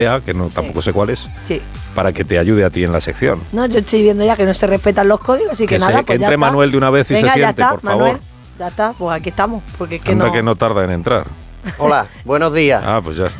que no tampoco sé cuál es, Sí. para que te ayude a ti en la sección. No, yo estoy viendo ya que no se respetan los códigos, así que nada, que pues ya entre está. Manuel de una vez y Venga, se ya siente, está, por favor. Manuel, ya está, pues aquí estamos, porque es que Anda no... que no tarda en entrar. Hola, buenos días. Ah, pues ya está.